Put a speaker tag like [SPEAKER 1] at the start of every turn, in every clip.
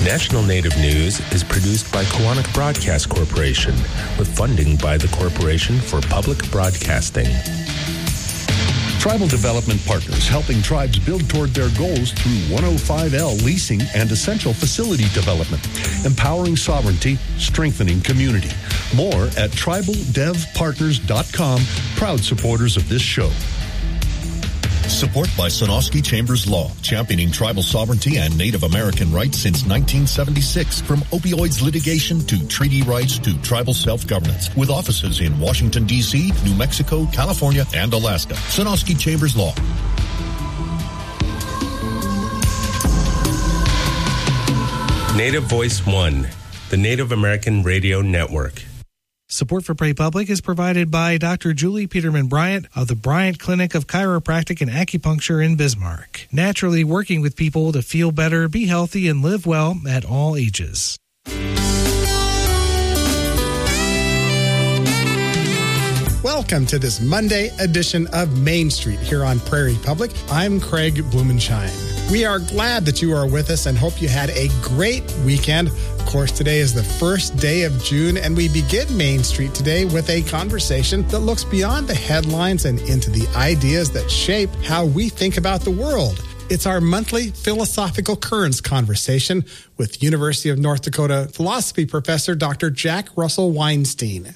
[SPEAKER 1] National Native News is produced by Koahnic Broadcast Corporation with funding by the Corporation for Public Broadcasting.
[SPEAKER 2] Tribal Development Partners, helping tribes build toward their goals through 105L leasing and essential facility development, empowering sovereignty, strengthening community. More at tribaldevpartners.com, proud supporters of this show. Support by Sonosky Chambers Law, championing tribal sovereignty and Native American rights since 1976. From opioids litigation to treaty rights to tribal self-governance. With offices in Washington, D.C., New Mexico, California, and Alaska. Sonosky Chambers Law.
[SPEAKER 1] Native Voice One, the Native American Radio Network.
[SPEAKER 3] Support for Prairie Public is provided by Dr. Julie Peterman Bryant of the Bryant Clinic of Chiropractic and Acupuncture in Bismarck. Naturally working with people to feel better, be healthy, and live well at all ages.
[SPEAKER 4] Welcome to this Monday edition of Main Street here on Prairie Public. I'm Craig Blumenshine. We are glad that you are with us and hope you had a great weekend. Of course, today is the first day of June, and we begin Main Street today with a conversation that looks beyond the headlines and into the ideas that shape how we think about the world. It's our monthly philosophical currents conversation with University of North Dakota philosophy professor Dr. Jack Russell Weinstein.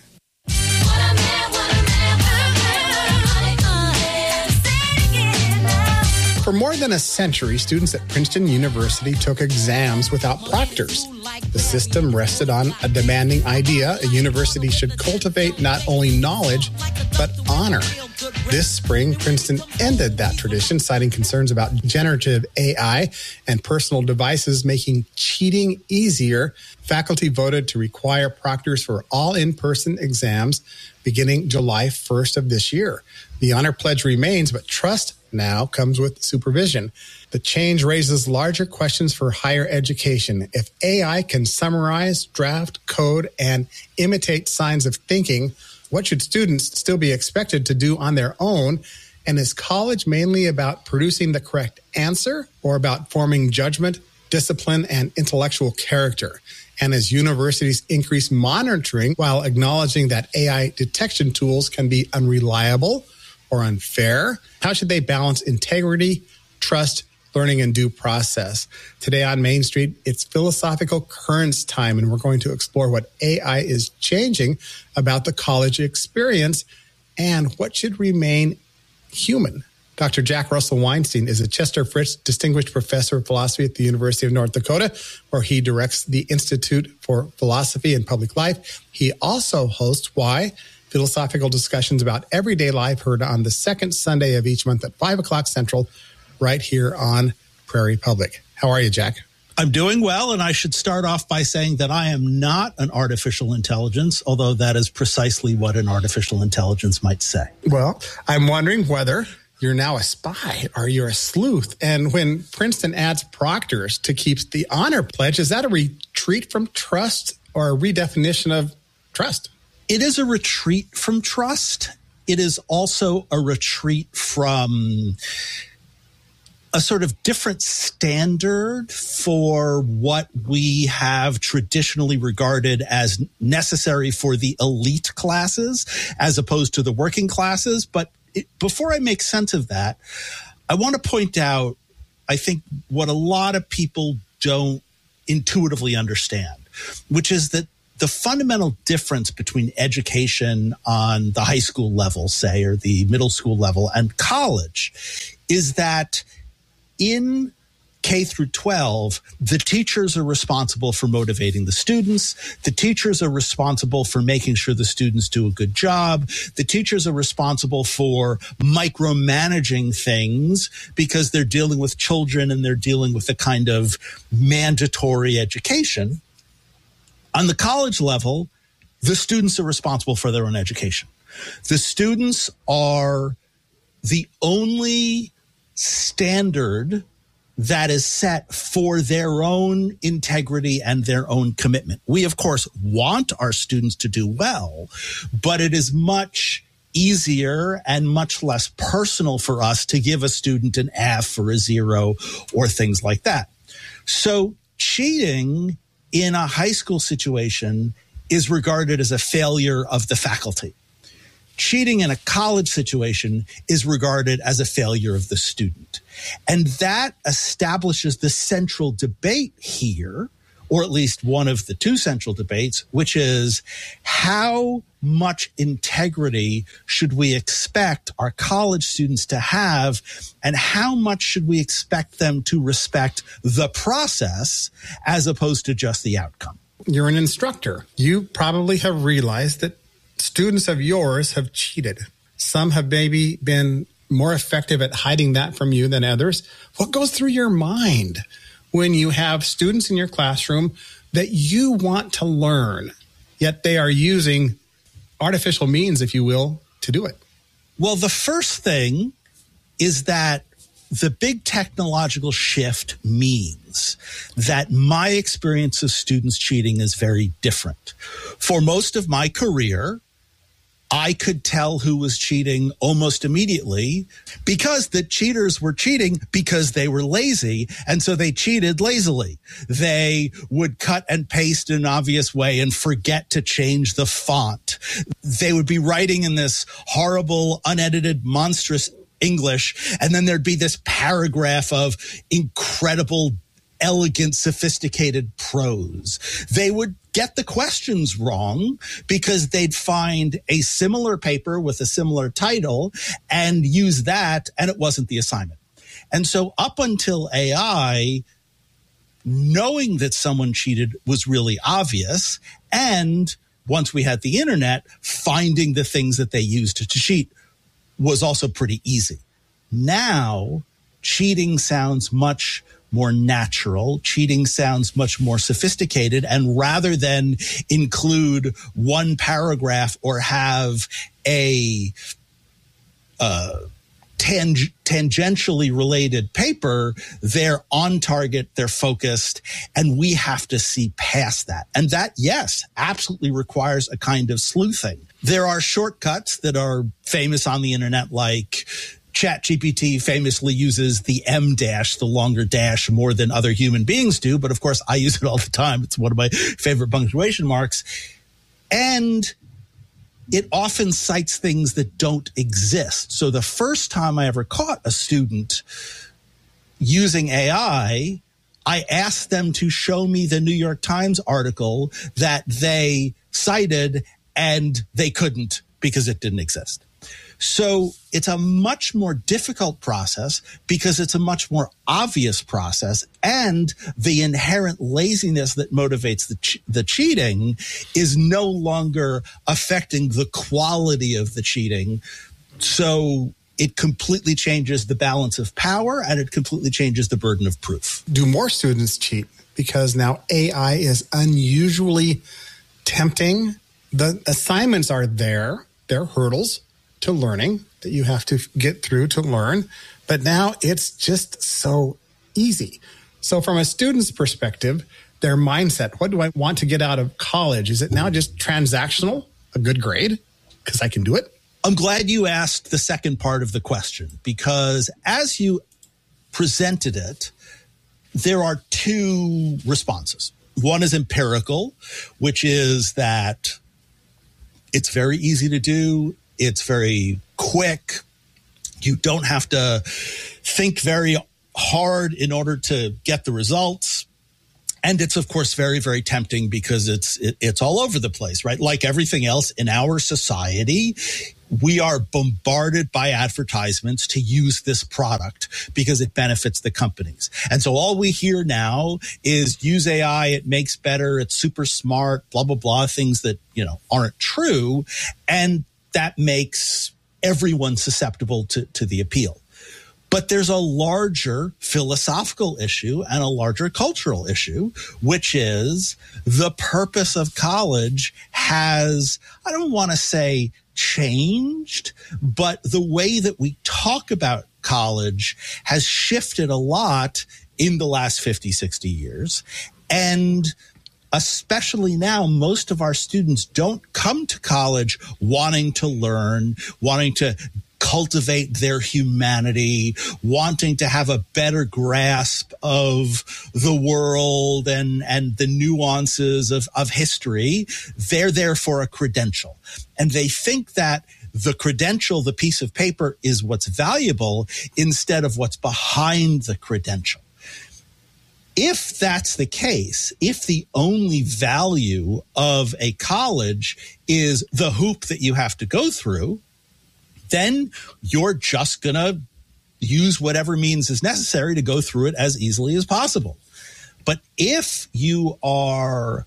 [SPEAKER 4] For more than a century, students at Princeton University took exams without proctors. The system rested on a demanding idea: a university should cultivate not only knowledge, but honor. This spring, Princeton ended that tradition, citing concerns about generative AI and personal devices making cheating easier. Faculty voted to require proctors for all in-person exams beginning July 1st of this year. The honor pledge remains, but trust now comes with supervision. The change raises larger questions for higher education. If AI can summarize, draft, code, and imitate signs of thinking, what should students still be expected to do on their own? And is college mainly about producing the correct answer or about forming judgment, discipline, and intellectual character? And as universities increase monitoring while acknowledging that AI detection tools can be unreliable or unfair, how should they balance integrity, trust, learning, and due process? Today on Main Street, it's philosophical currents time, and we're going to explore what AI is changing about the college experience and what should remain human. Dr. Jack Russell Weinstein is a Chester Fritz Distinguished Professor of Philosophy at the University of North Dakota, where he directs the Institute for Philosophy and Public Life. He also hosts Why? Philosophical discussions about everyday life, heard on the second Sunday of each month at 5 o'clock Central, right here on Prairie Public. How are you, Jack?
[SPEAKER 5] I'm doing well, and I should start off by saying that I am not an artificial intelligence, although that is precisely what an artificial intelligence might say.
[SPEAKER 4] Well, I'm wondering whether you're now a spy or you're a sleuth. And when Princeton adds proctors to keep the honor pledge, is that a retreat from trust or a redefinition of trust?
[SPEAKER 5] It is a retreat from trust. It is also a retreat from a sort of different standard for what we have traditionally regarded as necessary for the elite classes as opposed to the working classes. But before I make sense of that, I want to point out, I think, what a lot of people don't intuitively understand, which is that the fundamental difference between education on the high school level, say, or the middle school level and college is that in K through 12, the teachers are responsible for motivating the students. The teachers are responsible for making sure the students do a good job. The teachers are responsible for micromanaging things because they're dealing with children and they're dealing with a kind of mandatory education. On the college level, the students are responsible for their own education. The students are the only standard that is set for their own integrity and their own commitment. We, of course, want our students to do well, but it is much easier and much less personal for us to give a student an F or a 0 or things like that. So cheating in a high school situation is regarded as a failure of the faculty. Cheating in a college situation is regarded as a failure of the student. And that establishes the central debate here, or at least one of the two central debates, which is how much integrity should we expect our college students to have, and how much should we expect them to respect the process as opposed to just the outcome?
[SPEAKER 4] You're an instructor. You probably have realized that students of yours have cheated. Some have maybe been more effective at hiding that from you than others. What goes through your mind when you have students in your classroom that you want to learn, yet they are using artificial means, if you will, to do it?
[SPEAKER 5] Well, the first thing is that the big technological shift means that my experience of students cheating is very different. For most of my career, I could tell who was cheating almost immediately because the cheaters were cheating because they were lazy, and so they cheated lazily. They would cut and paste in an obvious way and forget to change the font. They would be writing in this horrible, unedited, monstrous English, and then there'd be this paragraph of incredible, elegant, sophisticated prose. They would get the questions wrong because they'd find a similar paper with a similar title and use that, and it wasn't the assignment. And so up until AI, knowing that someone cheated was really obvious. And once we had the internet, finding the things that they used to cheat was also pretty easy. Now, cheating sounds much more natural. Cheating sounds much more sophisticated. And rather than include one paragraph or have a tangentially related paper, they're on target, they're focused, and we have to see past that. And that, yes, absolutely requires a kind of sleuthing. There are shortcuts that are famous on the internet, like ChatGPT famously uses the M dash, the longer dash, more than other human beings do. But of course, I use it all the time. It's one of my favorite punctuation marks. And it often cites things that don't exist. So the first time I ever caught a student using AI, I asked them to show me the New York Times article that they cited, and they couldn't because it didn't exist. So it's a much more difficult process because it's a much more obvious process, and the inherent laziness that motivates the cheating is no longer affecting the quality of the cheating. So it completely changes the balance of power, and it completely changes the burden of proof.
[SPEAKER 4] Do more students cheat because now AI is unusually tempting? The assignments are there. They're hurdles to learning that you have to get through to learn. But now it's just so easy. So from a student's perspective, their mindset, what do I want to get out of college? Is it now just transactional, a good grade, because I can do it?
[SPEAKER 5] I'm glad you asked the second part of the question, because as you presented it, there are two responses. One is empirical, which is that it's very easy to do. It's very quick. You don't have to think very hard in order to get the results. And it's, of course, very, very tempting because it's all over the place, right? Like everything else in our society, we are bombarded by advertisements to use this product because it benefits the companies. And so all we hear now is use AI, it makes better, it's super smart, blah, blah, blah, things that, aren't true. And that makes everyone susceptible to the appeal. But there's a larger philosophical issue and a larger cultural issue, which is the purpose of college has, I don't want to say changed, but the way that we talk about college has shifted a lot in the last 50, 60 years. And especially now, most of our students don't come to college wanting to learn, wanting to cultivate their humanity, wanting to have a better grasp of the world and the nuances of history. They're there for a credential. And they think that the credential, the piece of paper, is what's valuable instead of what's behind the credential. If that's the case, if the only value of a college is the hoop that you have to go through, then you're just going to use whatever means is necessary to go through it as easily as possible. But if you are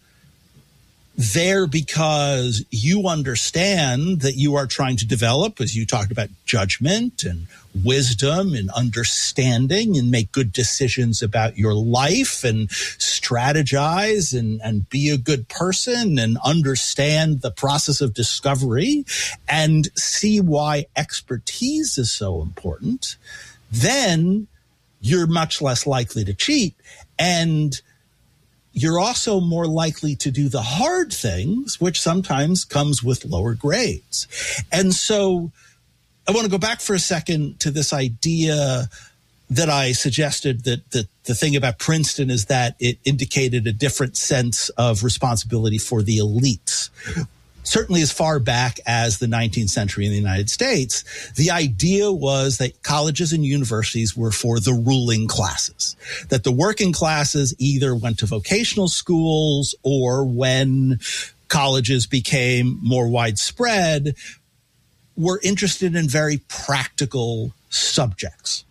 [SPEAKER 5] there because you understand that you are trying to develop, as you talked about, judgment and wisdom and understanding and make good decisions about your life and strategize and be a good person and understand the process of discovery and see why expertise is so important, then you're much less likely to cheat. And you're also more likely to do the hard things, which sometimes comes with lower grades. And so I want to go back for a second to this idea that I suggested, that the thing about Princeton is that it indicated a different sense of responsibility for the elites. Certainly as far back as the 19th century in the United States, the idea was that colleges and universities were for the ruling classes, that the working classes either went to vocational schools or, when colleges became more widespread, were interested in very practical subjects.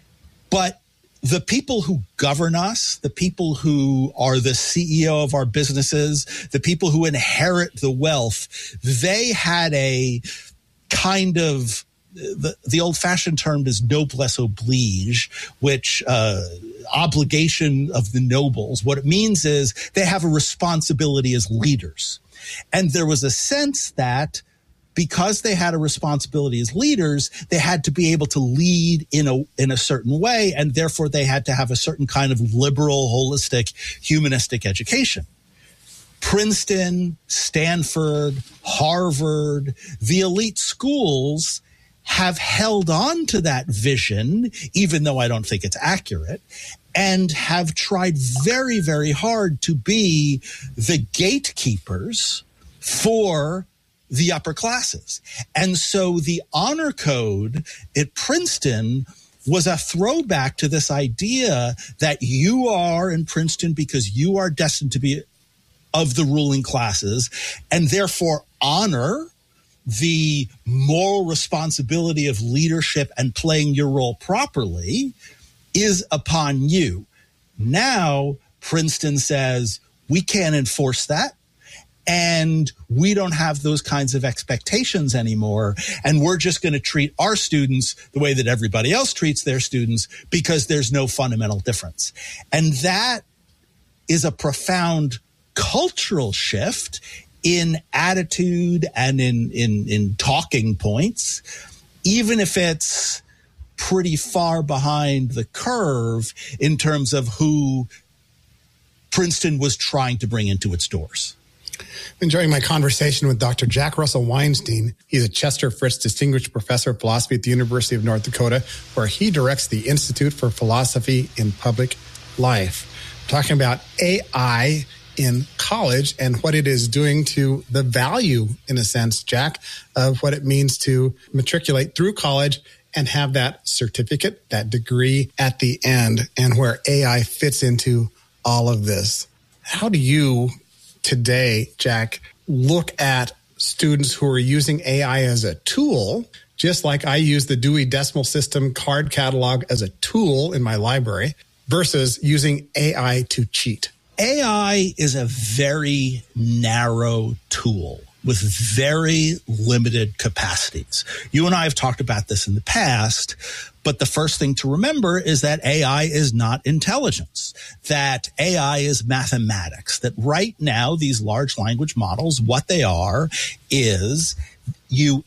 [SPEAKER 5] But the people who govern us, the people who are the CEO of our businesses, the people who inherit the wealth, they had a kind of, the old-fashioned term is noblesse oblige, which obligation of the nobles. What it means is they have a responsibility as leaders. And there was a sense that because they had a responsibility as leaders, they had to be able to lead in a certain way, and therefore they had to have a certain kind of liberal, holistic, humanistic education. Princeton, Stanford, Harvard, the elite schools have held on to that vision, even though I don't think it's accurate, and have tried very, very hard to be the gatekeepers for the upper classes. And so the honor code at Princeton was a throwback to this idea that you are in Princeton because you are destined to be of the ruling classes, and therefore honor, the moral responsibility of leadership and playing your role properly, is upon you. Now, Princeton says, we can't enforce that. And we don't have those kinds of expectations anymore. And we're just going to treat our students the way that everybody else treats their students because there's no fundamental difference. And that is a profound cultural shift in attitude and in talking points, even if it's pretty far behind the curve in terms of who Princeton was trying to bring into its doors.
[SPEAKER 4] Enjoying my conversation with Dr. Jack Russell Weinstein. He's a Chester Fritz Distinguished Professor of Philosophy at the University of North Dakota, where he directs the Institute for Philosophy in Public Life. We're talking about AI in college and what it is doing to the value, in a sense, Jack, of what it means to matriculate through college and have that certificate, that degree at the end, and where AI fits into all of this. How do you today, Jack, look at students who are using AI as a tool, just like I use the Dewey Decimal System card catalog as a tool in my library, versus using AI to cheat?
[SPEAKER 5] AI is a very narrow tool with very limited capacities. You and I have talked about this in the past, but the first thing to remember is that AI is not intelligence, that AI is mathematics, that right now these large language models, what they are is you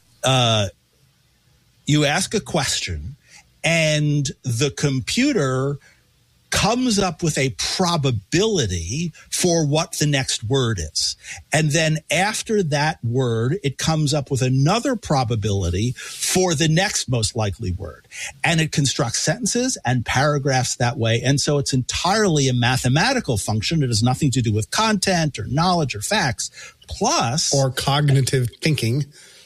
[SPEAKER 5] ask a question and the computer comes up with a probability for what the next word is. And then after that word, it comes up with another probability for the next most likely word. And it constructs sentences and paragraphs that way. And so it's entirely a mathematical function. It has nothing to do with content or knowledge or facts. Plus,
[SPEAKER 4] or cognitive thinking.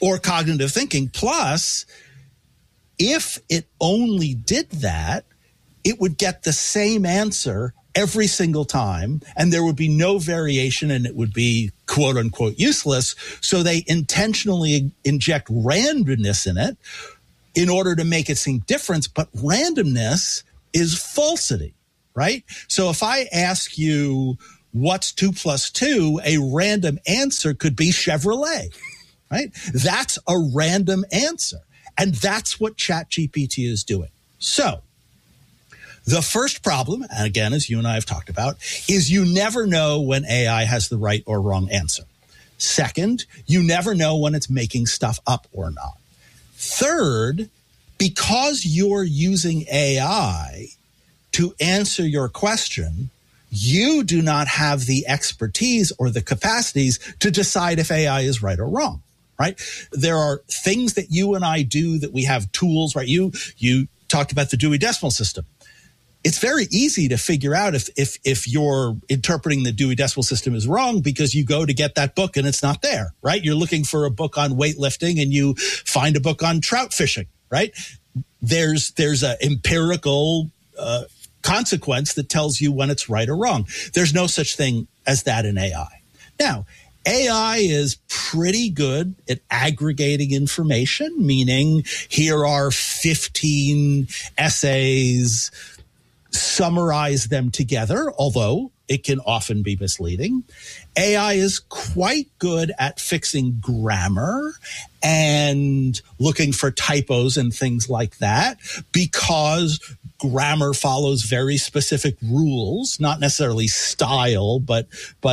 [SPEAKER 5] Plus, if it only did that, it would get the same answer every single time, and there would be no variation, and it would be quote unquote useless. So they intentionally inject randomness in it in order to make it seem different. But randomness is falsity, right? So if I ask you what's 2 + 2, a random answer could be Chevrolet, right? That's a random answer. And that's what ChatGPT is doing. So the first problem, and again, as you and I have talked about, is you never know when AI has the right or wrong answer. Second, you never know when it's making stuff up or not. Third, because you're using AI to answer your question, you do not have the expertise or the capacities to decide if AI is right or wrong, right? There are things that you and I do that we have tools, right? You talked about the Dewey Decimal System. It's very easy to figure out if you're interpreting the Dewey Decimal System is wrong because you go to get that book and it's not there, right? You're looking for a book on weightlifting and you find a book on trout fishing, right? There's an empirical consequence that tells you when it's right or wrong. There's no such thing as that in AI. Now, AI is pretty good at aggregating information, meaning here are 15 essays, summarize them together, although it can often be misleading. AI is quite good at fixing grammar and looking for typos and things like that because grammar follows very specific rules, not necessarily style, but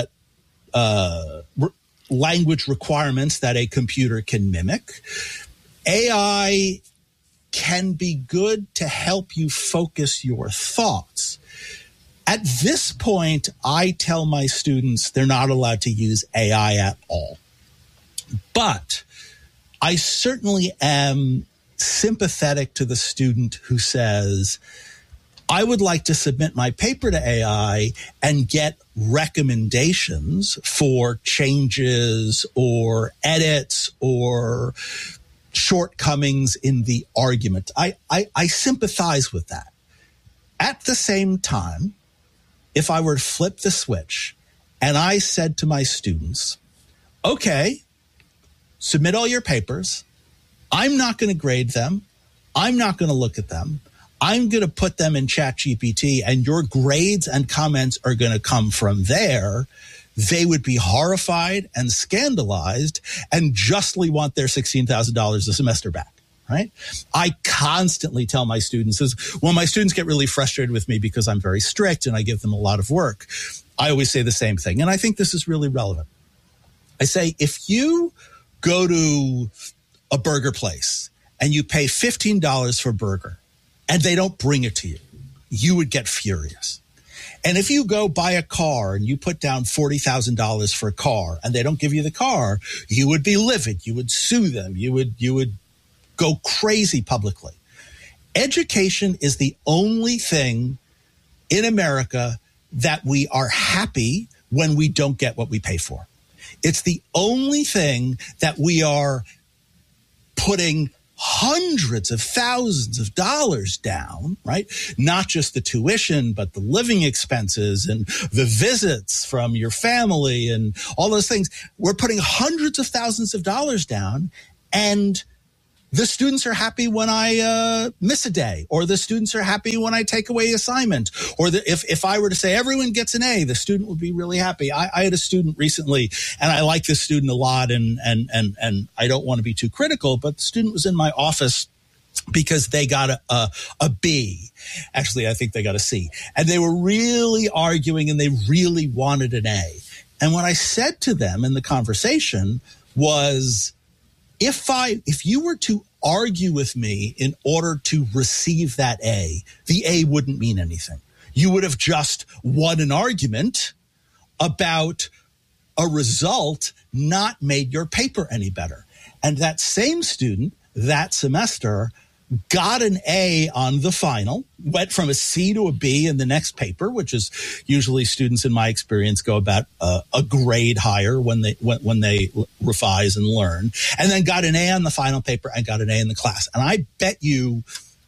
[SPEAKER 5] language requirements that a computer can mimic. AI can be good to help you focus your thoughts. At this point, I tell my students they're not allowed to use AI at all. But I certainly am sympathetic to the student who says, I would like to submit my paper to AI and get recommendations for changes or edits or shortcomings in the argument. I sympathize with that. At the same time, if I were to flip the switch and I said to my students, okay, submit all your papers. I'm not going to grade them. I'm not going to look at them. I'm going to put them in ChatGPT and your grades and comments are going to come from there. They would be horrified and scandalized and justly want their $16,000 a semester back, right? I constantly tell my students, when my students get really frustrated with me because I'm very strict and I give them a lot of work, I always say the same thing. And I think this is really relevant. I say, if you go to a burger place and you pay $15 for a burger and they don't bring it to you, you would get furious. And if you go buy a car and you put down $40,000 for a car and they don't give you the car, you would be livid. You would sue them. You would go crazy publicly. Education is the only thing in America that we are happy when we don't get what we pay for. It's the only thing that we are putting hundreds of thousands of dollars down, right? Not just the tuition, but the living expenses and the visits from your family and all those things. We're putting hundreds of thousands of dollars down, and the students are happy when I miss a day, or the students are happy when I take away assignment, or if I were to say everyone gets an A, the student would be really happy. I had a student recently, and I like this student a lot, and I don't want to be too critical, but the student was in my office because they got a B. Actually, I think they got a C. And they were really arguing, and they really wanted an A. And what I said to them in the conversation was, if you were to argue with me in order to receive that A, the A wouldn't mean anything. You would have just won an argument about a result, not made your paper any better. And that same student that semester got an A on the final, went from a C to a B in the next paper, which is usually students in my experience go about a grade higher when they revise and learn, and then got an A on the final paper and got an A in the class. And I bet you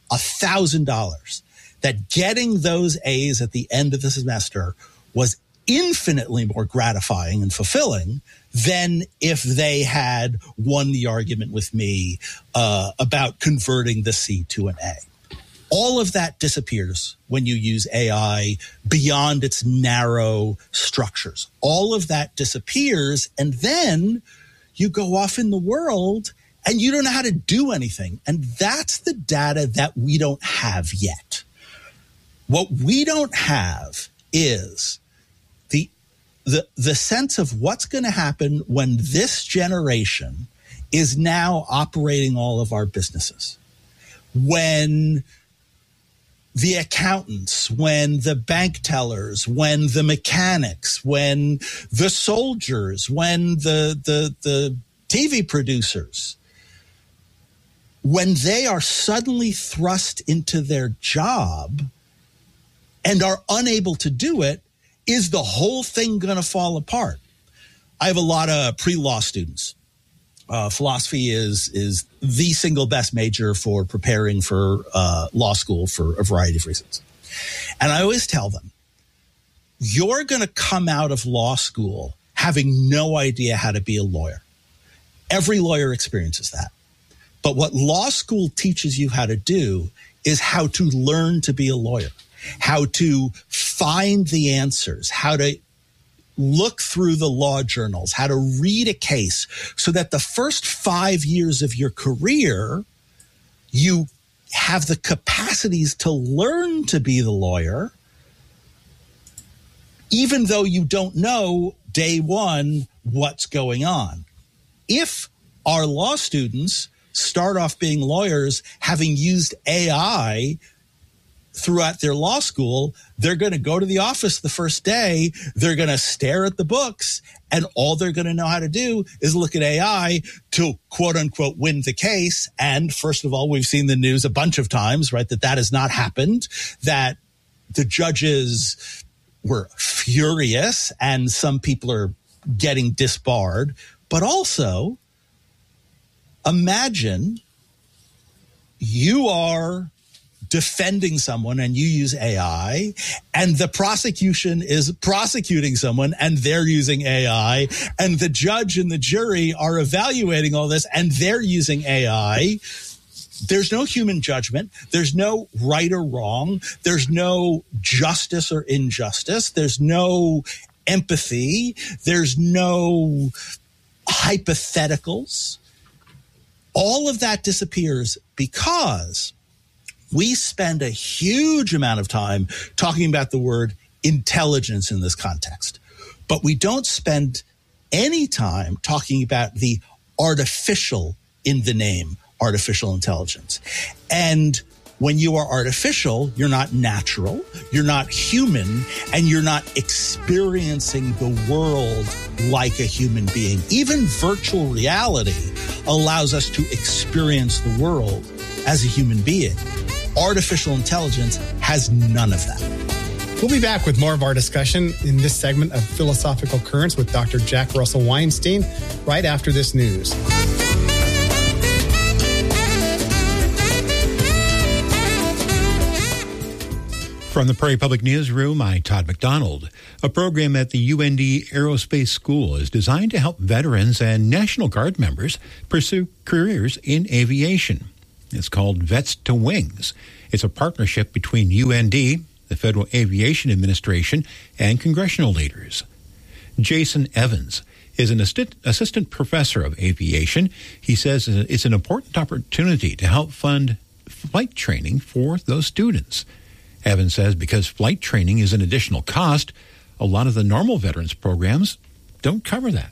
[SPEAKER 5] $1,000 that getting those A's at the end of the semester was infinitely more gratifying and fulfilling than if they had won the argument with me about converting the C to an A. All of that disappears when you use AI beyond its narrow structures. All of that disappears, and then you go off in the world and you don't know how to do anything. And that's the data that we don't have yet. What we don't have is the sense of what's going to happen when this generation is now operating all of our businesses. When the accountants, when the bank tellers, when the mechanics, when the soldiers, when the TV producers, when they are suddenly thrust into their job and are unable to do it, is the whole thing going to fall apart? I have a lot of pre-law students. Philosophy is the single best major for preparing for law school for a variety of reasons. And I always tell them, you're going to come out of law school having no idea how to be a lawyer. Every lawyer experiences that. But what law school teaches you how to do is how to learn to be a lawyer, how to find the answers, how to look through the law journals, how to read a case, so that the first 5 years of your career, you have the capacities to learn to be the lawyer, even though you don't know day one what's going on. If our law students start off being lawyers having used AI throughout their law school, they're going to go to the office the first day, they're going to stare at the books, and all they're going to know how to do is look at AI to quote unquote win the case. And first of all, we've seen the news a bunch of times, right, that has not happened, that the judges were furious and some people are getting disbarred. But also, imagine you are defending someone and you use AI, and the prosecution is prosecuting someone and they're using AI, and the judge and the jury are evaluating all this and they're using AI. There's no human judgment. There's no right or wrong. There's no justice or injustice. There's no empathy. There's no hypotheticals. All of that disappears because we spend a huge amount of time talking about the word intelligence in this context, but we don't spend any time talking about the artificial in the name artificial intelligence. And when you are artificial, you're not natural, you're not human, and you're not experiencing the world like a human being. Even virtual reality allows us to experience the world as a human being. Artificial intelligence has none of that.
[SPEAKER 4] We'll be back with more of our discussion in this segment of Philosophical Currents with Dr. Jack Russell Weinstein right after this news.
[SPEAKER 1] From the Prairie Public Newsroom, I'm Todd McDonald. A program at the UND Aerospace School is designed to help veterans and National Guard members pursue careers in aviation. It's called Vets to Wings. It's a partnership between UND, the Federal Aviation Administration, and congressional leaders. Jason Evans is an assistant professor of aviation. He says it's an important opportunity to help fund flight training for those students. Evans says because flight training is an additional cost, a lot of the normal veterans programs don't cover that.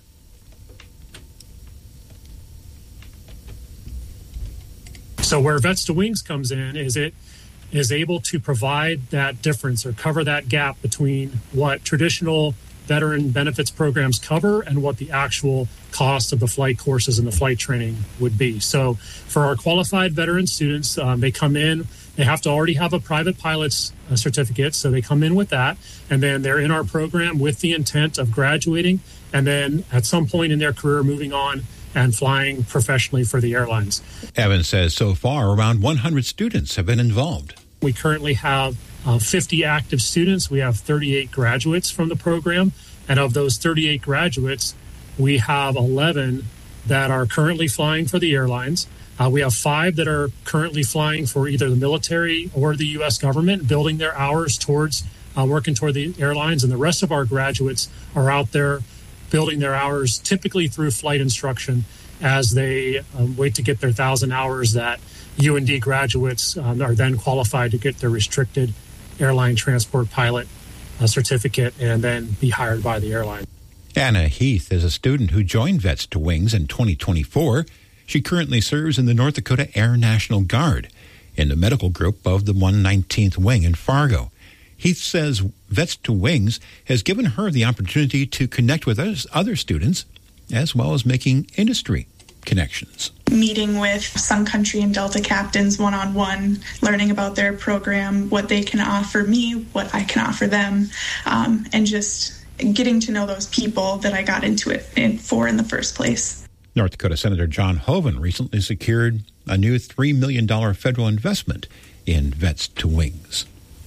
[SPEAKER 6] So where Vets to Wings comes in is it is able to provide that difference or cover that gap between what traditional veteran benefits programs cover and what the actual cost of the flight courses and the flight training would be. So for our qualified veteran students, they come in, they have to already have a private pilot's certificate, so they come in with that, and then they're in our program with the intent of graduating, and then at some point in their career moving on and flying professionally for the airlines.
[SPEAKER 1] Evans says so far around 100 students have been involved.
[SPEAKER 6] We currently have 50 active students. We have 38 graduates from the program. And of those 38 graduates, we have 11 that are currently flying for the airlines. We have 5 that are currently flying for either the military or the U.S. government, building their hours towards working toward the airlines. And the rest of our graduates are out there building their hours, typically through flight instruction, as they wait to get their 1,000 hours that UND graduates are then qualified to get their restricted airline transport pilot certificate and then be hired by the airline.
[SPEAKER 1] Anna Heath is a student who joined Vets to Wings in 2024. She currently serves in the North Dakota Air National Guard in the medical group of the 119th Wing in Fargo. Heath says Vets to Wings has given her the opportunity to connect with other students as well as making industry connections.
[SPEAKER 7] Meeting with Sun Country and Delta captains one-on-one, learning about their program, what they can offer me, what I can offer them, and just getting to know those people that I got into it for in the first place.
[SPEAKER 1] North Dakota Senator John Hoeven recently secured a new $3 million federal investment in Vets to Wings.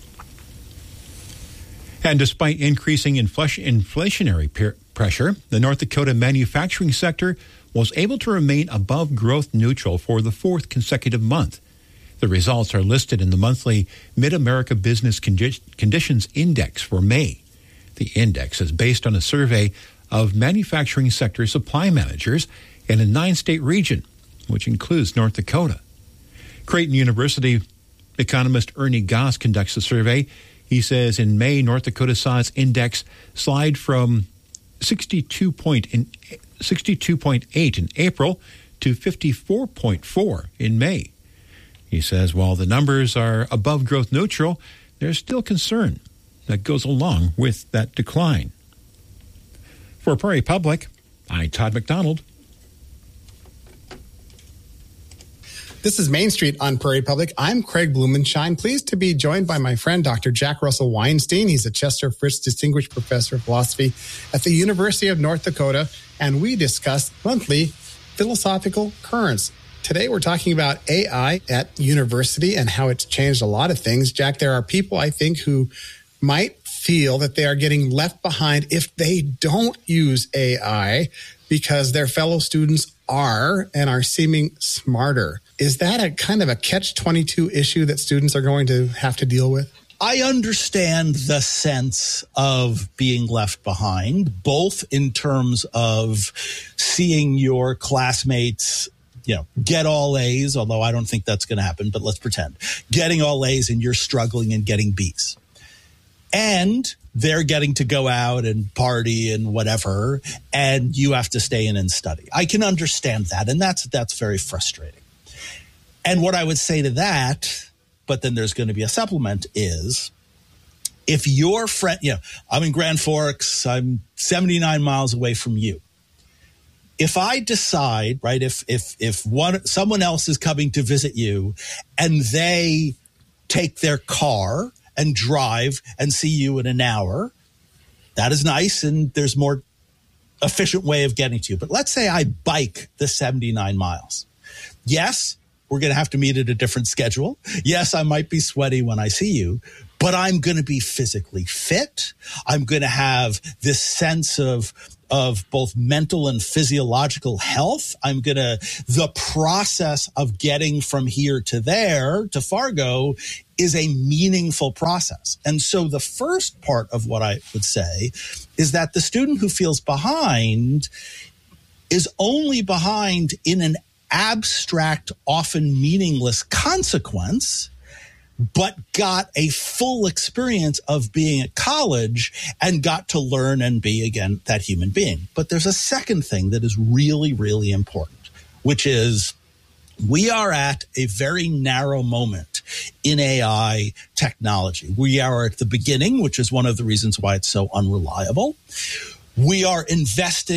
[SPEAKER 1] And despite increasing inflationary pressure, the North Dakota manufacturing sector was able to remain above growth neutral for the 4th consecutive month. The results are listed in the monthly Mid-America Business Conditions Index for May. The index is based on a survey of manufacturing sector supply managers in a 9-state region, which includes North Dakota. Creighton University economist Ernie Goss conducts the survey. He says in May, North Dakota saw its index slide from 62.8 in April to 54.4 in May. He says while the numbers are above growth neutral, there's still concern that goes along with that decline. For Prairie Public, I'm Todd McDonald.
[SPEAKER 4] This is Main Street on Prairie Public. I'm Craig Blumenshine, pleased to be joined by my friend, Dr. Jack Russell Weinstein. He's a Chester Fritz Distinguished Professor of Philosophy at the University of North Dakota, and we discuss monthly philosophical currents. Today, we're talking about AI at university and how it's changed a lot of things. Jack, there are people, I think, who might feel that they are getting left behind if they don't use AI because their fellow students are and are seeming smarter. Is that a kind of a catch-22 issue that students are going to have to deal with?
[SPEAKER 5] I understand the sense of being left behind, both in terms of seeing your classmates, get all A's, although I don't think that's going to happen, but let's pretend. Getting all A's and you're struggling and getting B's. And they're getting to go out and party and whatever, and you have to stay in and study. I can understand that, and that's very frustrating. And what I would say to that, but then there's going to be a supplement, is if your friend, I'm in Grand Forks, I'm 79 miles away from you. If I decide, right, if someone else is coming to visit you and they take their car and drive and see you in an hour, that is nice, and there's more efficient way of getting to you. But let's say I bike the 79 miles. Yes, we're going to have to meet at a different schedule. Yes, I might be sweaty when I see you, but I'm going to be physically fit. I'm going to have this sense of both mental and physiological health. The process of getting from here to there, to Fargo, is a meaningful process. And so the first part of what I would say is that the student who feels behind is only behind in an abstract, often meaningless consequence, but got a full experience of being at college and got to learn and be, again, that human being. But there's a second thing that is really, really important, which is we are at a very narrow moment in AI technology. We are at the beginning, which is one of the reasons why it's so unreliable. We are investing